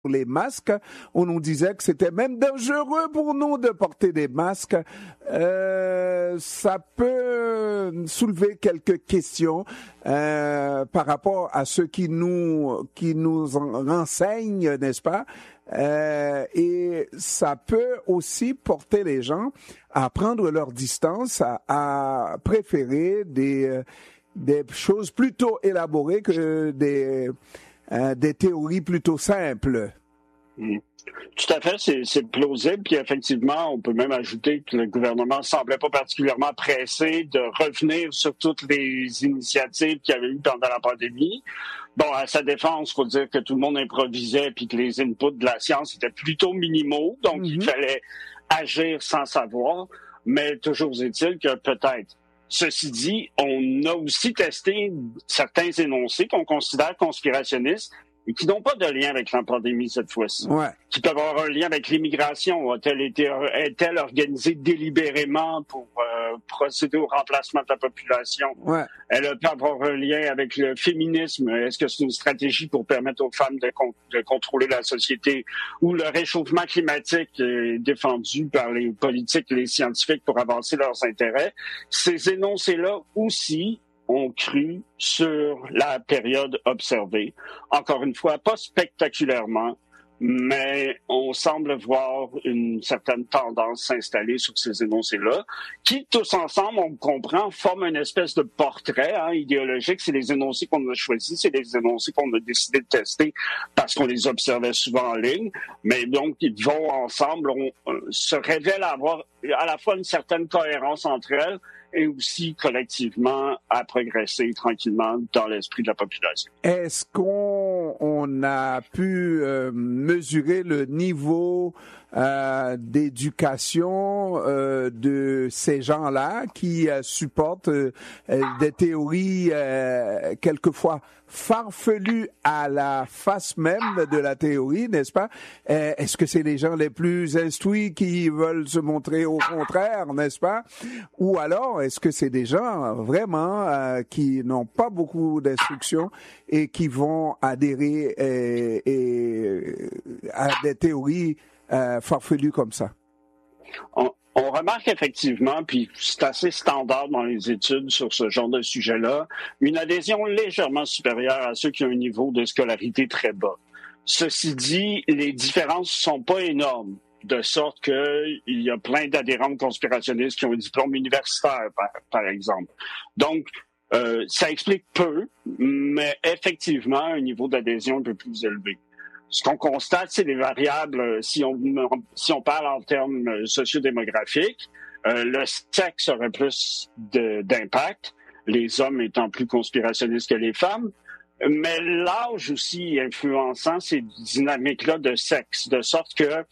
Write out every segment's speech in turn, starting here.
les masques. On nous disait que c'était même dangereux pour nous de porter des masques. Ça peut soulever quelques questions par rapport à ceux qui nous renseignent, n'est-ce pas? Et ça peut aussi porter les gens à prendre leur distance, à préférer des choses plutôt élaborées que des théories plutôt simples. Tout à fait, c'est plausible. Puis effectivement, on peut même ajouter que le gouvernement semblait pas particulièrement pressé de revenir sur toutes les initiatives qu'il y avait eu pendant la pandémie. Bon, à sa défense, il faut dire que tout le monde improvisait puis que les inputs de la science étaient plutôt minimaux. Donc, il fallait agir sans savoir. Mais toujours est-il que peut-être. Ceci dit, on a aussi testé certains énoncés qu'on considère conspirationnistes et qui n'ont pas de lien avec la pandémie cette fois-ci. Ouais. Qui peuvent avoir un lien avec l'immigration. Est-elle organisée délibérément pour procéder au remplacement de la population? Ouais. Elle peut avoir un lien avec le féminisme. Est-ce que c'est une stratégie pour permettre aux femmes de contrôler la société? Ou le réchauffement climatique est défendu par les politiques et les scientifiques pour avancer leurs intérêts? Ces énoncés-là aussi ont cru sur la période observée. Encore une fois, pas spectaculairement, mais on semble voir une certaine tendance s'installer sur ces énoncés-là, qui, tous ensemble, on comprend, forment une espèce de portrait idéologique. C'est les énoncés qu'on a choisis, c'est les énoncés qu'on a décidé de tester parce qu'on les observait souvent en ligne, mais donc ils vont ensemble, se révèlent avoir à la fois une certaine cohérence entre elles, et aussi collectivement à progresser tranquillement dans l'esprit de la population. Est-ce qu'on a pu mesurer le niveau d'éducation de ces gens-là qui supportent des théories quelquefois farfelues à la face même de la théorie, n'est-ce pas? Est-ce que c'est les gens les plus instruits qui veulent se montrer au contraire, n'est-ce pas? Ou alors, est-ce que c'est des gens vraiment qui n'ont pas beaucoup d'instruction et qui vont adhérer à des théories farfelues comme ça? On remarque effectivement, puis c'est assez standard dans les études sur ce genre de sujet-là, une adhésion légèrement supérieure à ceux qui ont un niveau de scolarité très bas. Ceci dit, les différences sont pas énormes, de sorte qu'il y a plein d'adhérents conspirationnistes qui ont un diplôme universitaire, par exemple. Donc, ça explique peu, mais effectivement, un niveau d'adhésion un peu plus élevé. Ce qu'on constate, c'est les variables, si on parle en termes sociodémographiques, le sexe aurait plus d'impact, les hommes étant plus conspirationnistes que les femmes, mais l'âge aussi influençant ces dynamiques-là de sexe, de sorte que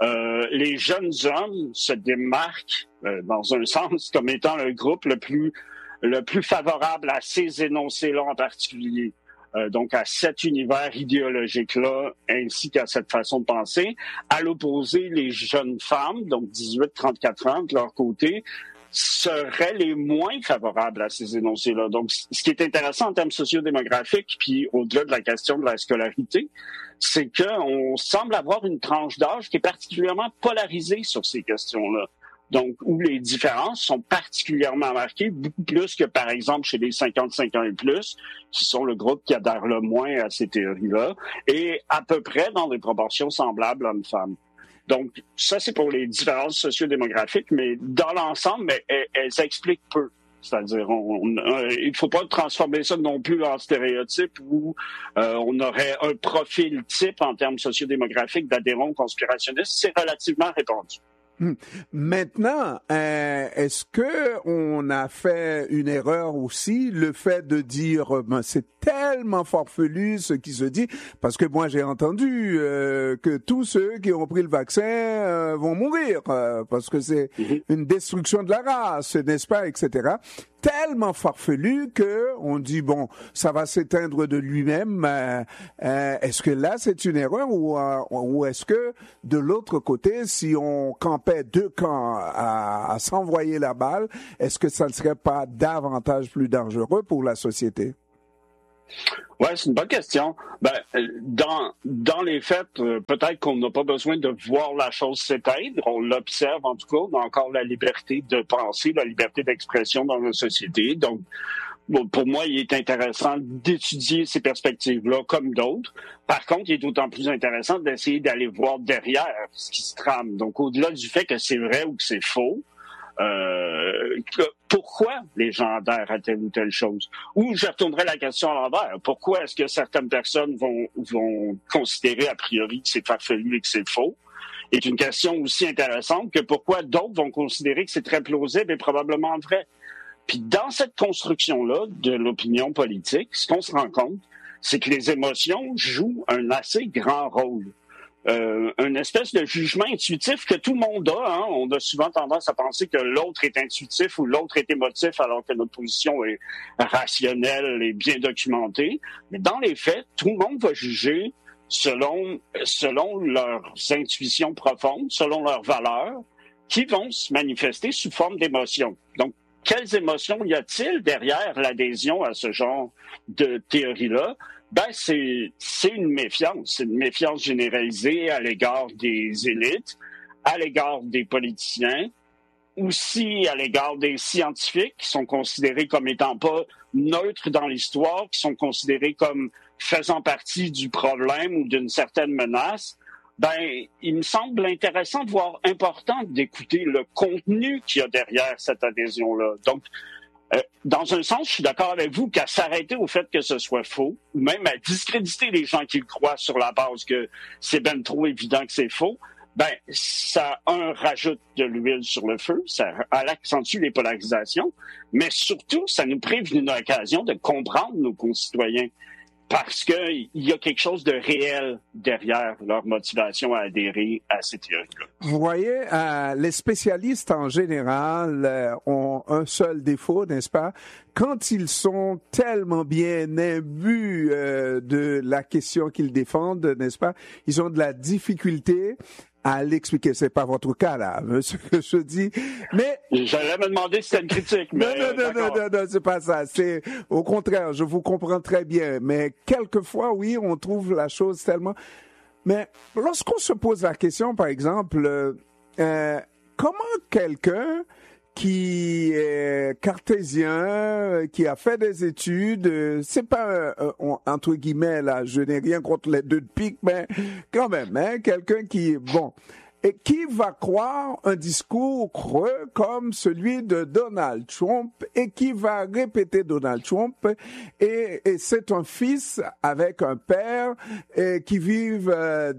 les jeunes hommes se démarquent, dans un sens, comme étant le groupe le plus favorable à ces énoncés-là en particulier. Donc à cet univers idéologique-là, ainsi qu'à cette façon de penser. À l'opposé, les jeunes femmes, donc 18-34 ans de leur côté, seraient les moins favorables à ces énoncés-là. Donc, ce qui est intéressant en termes sociodémographiques, puis au-delà de la question de la scolarité, c'est qu'on semble avoir une tranche d'âge qui est particulièrement polarisée sur ces questions-là. Donc, où les différences sont particulièrement marquées, beaucoup plus que, par exemple, chez les 55 ans et plus, qui sont le groupe qui adhère le moins à ces théories-là, et à peu près dans des proportions semblables hommes-femmes. Donc, ça, c'est pour les différences sociodémographiques, mais dans l'ensemble, elles expliquent peu. C'est-à-dire, il ne faut pas transformer ça non plus en stéréotype où on aurait un profil type en termes sociodémographiques d'adhérents conspirationnistes. C'est relativement répandu. Maintenant, est-ce que on a fait une erreur aussi, le fait de dire c'est tellement farfelu ce qui se dit, parce que moi j'ai entendu que tous ceux qui ont pris le vaccin vont mourir parce que c'est une destruction de la race, n'est-ce pas, etc. Tellement farfelu que on dit bon, ça va s'éteindre de lui-même. Est-ce que là c'est une erreur ou est-ce que de l'autre côté, si on campait deux camps à s'envoyer la balle, est-ce que ça ne serait pas davantage plus dangereux pour la société? Ouais, c'est une bonne question. Dans les faits, peut-être qu'on n'a pas besoin de voir la chose s'éteindre. On l'observe, en tout cas. On a encore la liberté de penser, la liberté d'expression dans nos sociétés. Donc, bon, pour moi, il est intéressant d'étudier ces perspectives-là comme d'autres. Par contre, il est d'autant plus intéressant d'essayer d'aller voir derrière ce qui se trame. Donc, au-delà du fait que c'est vrai ou que c'est faux, pourquoi les gens adhèrent à telle ou telle chose? Ou je retournerai la question à l'envers. Pourquoi est-ce que certaines personnes vont considérer a priori que c'est farfelu et que c'est faux? C'est une question aussi intéressante que pourquoi d'autres vont considérer que c'est très plausible et probablement vrai. Puis dans cette construction-là de l'opinion politique, ce qu'on se rend compte, c'est que les émotions jouent un assez grand rôle. Une espèce de jugement intuitif que tout le monde a. Hein. On a souvent tendance à penser que l'autre est intuitif ou l'autre est émotif alors que notre position est rationnelle et bien documentée. Mais dans les faits, tout le monde va juger selon leurs intuitions profondes, selon leurs valeurs, qui vont se manifester sous forme d'émotions. Donc, quelles émotions y a-t-il derrière l'adhésion à ce genre de théorie-là? C'est une méfiance généralisée à l'égard des élites, à l'égard des politiciens, aussi à l'égard des scientifiques qui sont considérés comme étant pas neutres dans l'histoire, qui sont considérés comme faisant partie du problème ou d'une certaine menace. Il me semble intéressant de voir important d'écouter le contenu qu'il y a derrière cette adhésion-là. Donc, dans un sens, je suis d'accord avec vous qu'à s'arrêter au fait que ce soit faux, ou même à discréditer les gens qui le croient sur la base que c'est ben trop évident que c'est faux, ça, rajoute de l'huile sur le feu, ça accentue les polarisations, mais surtout, ça nous prive d'une occasion de comprendre nos concitoyens. Parce qu'il y a quelque chose de réel derrière leur motivation à adhérer à ces théories-là. Vous voyez, les spécialistes en général ont un seul défaut, n'est-ce pas? Quand ils sont tellement bien imbus de la question qu'ils défendent, n'est-ce pas? Ils ont de la difficulté à l'expliquer. C'est pas votre cas, là, ce que je dis. Mais. J'allais me demander si c'était une critique, mais. Non, c'est pas ça. C'est, au contraire, je vous comprends très bien. Mais quelquefois, oui, on trouve la chose tellement. Mais lorsqu'on se pose la question, par exemple, comment quelqu'un qui est cartésien, qui a fait des études, c'est pas, entre guillemets, là, je n'ai rien contre les deux de pique, mais quand même, hein, quelqu'un qui, bon, et qui va croire un discours creux comme celui de Donald Trump et qui va répéter Donald Trump et c'est un fils avec un père qui vivent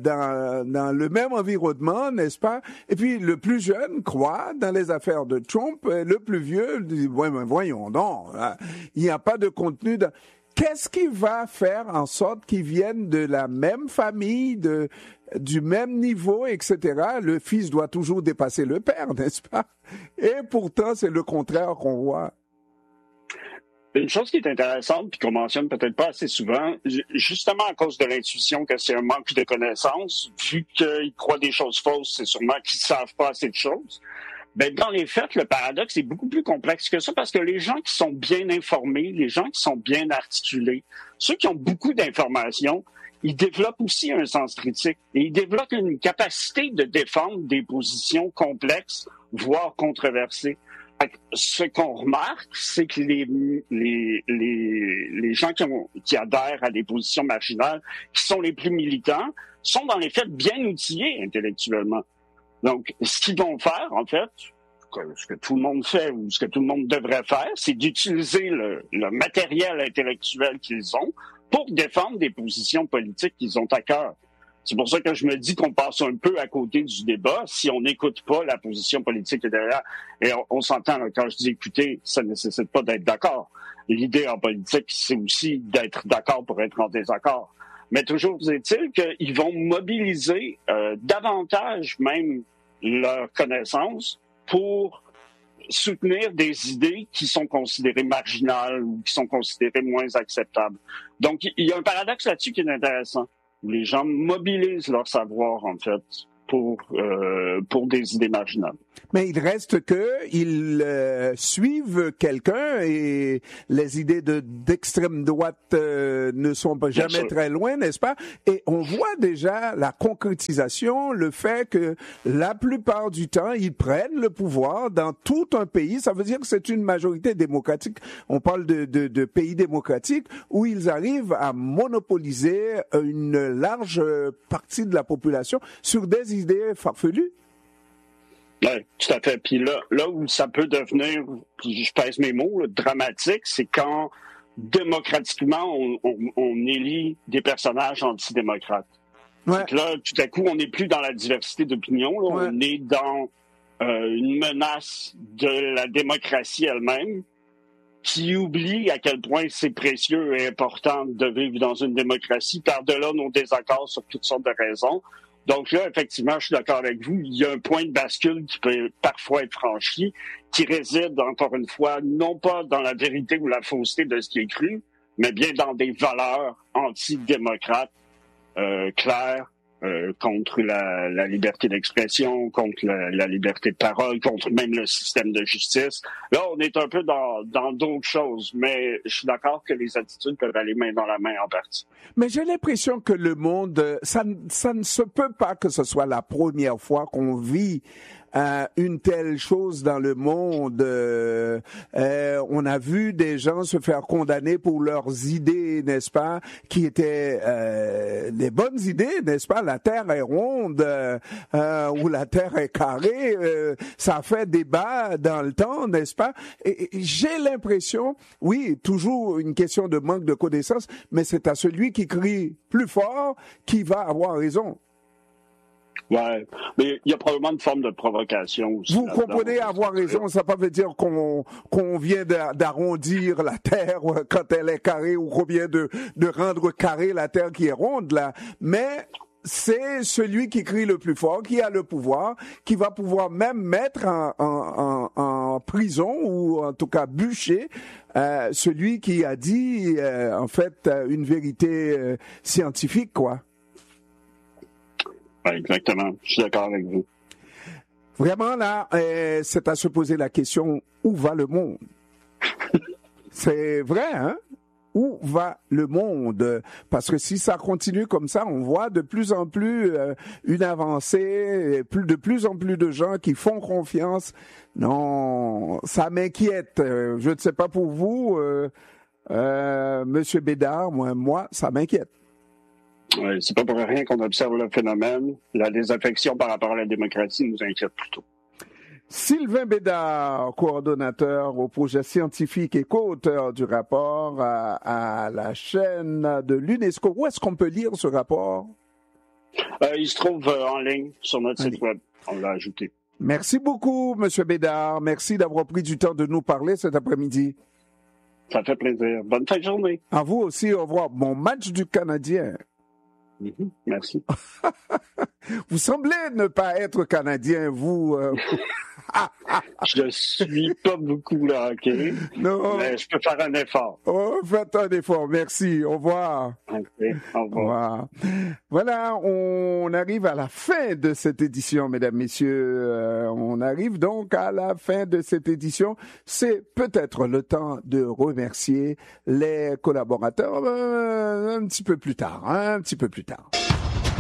dans le même environnement, n'est-ce pas? Et puis le plus jeune croit dans les affaires de Trump, le plus vieux dit ouais, mais voyons donc, il n'y a pas de contenu dans... Qu'est-ce qui va faire en sorte qu'ils viennent de la même famille, du même niveau, etc. Le fils doit toujours dépasser le père, n'est-ce pas? Et pourtant, c'est le contraire qu'on voit. Une chose qui est intéressante, puis qu'on mentionne peut-être pas assez souvent, justement à cause de l'intuition que c'est un manque de connaissances, vu qu'ils croient des choses fausses, c'est sûrement qu'ils savent pas assez de choses. Dans les faits, le paradoxe est beaucoup plus complexe que ça parce que les gens qui sont bien informés, les gens qui sont bien articulés, ceux qui ont beaucoup d'informations, ils développent aussi un sens critique et ils développent une capacité de défendre des positions complexes, voire controversées. Ce qu'on remarque, c'est que les gens qui adhèrent à des positions marginales, qui sont les plus militants, sont dans les faits bien outillés intellectuellement. Donc, ce qu'ils vont faire, en fait, ce que tout le monde fait ou ce que tout le monde devrait faire, c'est d'utiliser le matériel intellectuel qu'ils ont pour défendre des positions politiques qu'ils ont à cœur. C'est pour ça que je me dis qu'on passe un peu à côté du débat si on n'écoute pas la position politique qui est derrière. Et on s'entend, quand je dis écouter, ça ne nécessite pas d'être d'accord. L'idée en politique, c'est aussi d'être d'accord pour être en désaccord. Mais toujours est-il qu'ils vont mobiliser davantage même leurs connaissances pour soutenir des idées qui sont considérées marginales ou qui sont considérées moins acceptables. Donc, il y a un paradoxe là-dessus qui est intéressant. Les gens mobilisent leur savoir, en fait, pour des idées marginales. Mais il reste qu'ils suivent quelqu'un et les idées d'extrême droite ne sont pas jamais très loin, n'est-ce pas? Et on voit déjà la concrétisation, le fait que la plupart du temps, ils prennent le pouvoir dans tout un pays. Ça veut dire que c'est une majorité démocratique. On parle de pays démocratiques où ils arrivent à monopoliser une large partie de la population sur des idées farfelues. Oui, tout à fait. Puis là où ça peut devenir, puis je pèse mes mots, là, dramatique, c'est quand démocratiquement on élit des personnages antidémocrates. Ouais. Là, tout à coup, on n'est plus dans la diversité d'opinion, là, ouais. On est dans une menace de la démocratie elle-même, qui oublie à quel point c'est précieux et important de vivre dans une démocratie, par-delà nos désaccords sur toutes sortes de raisons. Donc là, effectivement, je suis d'accord avec vous, il y a un point de bascule qui peut parfois être franchi, qui réside, encore une fois, non pas dans la vérité ou la fausseté de ce qui est cru, mais bien dans des valeurs antidémocrates claires contre la liberté d'expression, contre la liberté de parole, contre même le système de justice. Là, on est un peu dans d'autres choses, mais je suis d'accord que les attitudes peuvent aller main dans la main en partie. Mais j'ai l'impression que le monde, ça ne se peut pas que ce soit la première fois qu'on vit une telle chose dans le monde. On a vu des gens se faire condamner pour leurs idées, n'est-ce pas, qui étaient des bonnes idées, n'est-ce pas? La Terre est ronde ou la Terre est carrée. Ça a fait débat dans le temps, n'est-ce pas? Et j'ai l'impression, oui, toujours une question de manque de connaissances, mais c'est à celui qui crie plus fort qui va avoir raison. Ouais, mais il y a probablement une forme de provocation aussi. Vous comprenez, avoir raison, ça ne veut pas dire qu'on vient d'arrondir la Terre quand elle est carrée ou qu'on vient de rendre carrée la Terre qui est ronde, là. Mais c'est celui qui crie le plus fort, qui a le pouvoir, qui va pouvoir même mettre en prison ou en tout cas bûcher celui qui a dit, en fait, une vérité scientifique, quoi. Exactement, je suis d'accord avec vous. Vraiment, là, c'est à se poser la question, où va le monde? C'est vrai, hein? Où va le monde? Parce que si ça continue comme ça, on voit de plus en plus une avancée, de plus en plus de gens qui font confiance. Non, ça m'inquiète. Je ne sais pas pour vous, Monsieur Bédard, moi, ça m'inquiète. Oui, c'est pas pour rien qu'on observe le phénomène. La désaffection par rapport à la démocratie nous inquiète plutôt. Sylvain Bédard, coordonnateur au projet scientifique et co-auteur du rapport à la chaîne de l'UNESCO. Où est-ce qu'on peut lire ce rapport? Il se trouve en ligne sur notre site web. On l'a ajouté. Merci beaucoup, Monsieur Bédard. Merci d'avoir pris du temps de nous parler cet après-midi. Ça fait plaisir. Bonne fin de journée. À vous aussi. Au revoir. Bon match du Canadien. Merci. Vous semblez ne pas être Canadien, vous. Je suis pas beaucoup là, OK? Non. Mais je peux faire un effort. Oh, faites un effort. Merci. Au revoir. Okay. Au revoir. Voilà, on arrive à la fin de cette édition, mesdames, messieurs. On arrive donc à la fin de cette édition. C'est peut-être le temps de remercier les collaborateurs un petit peu plus tard, un petit peu plus tard.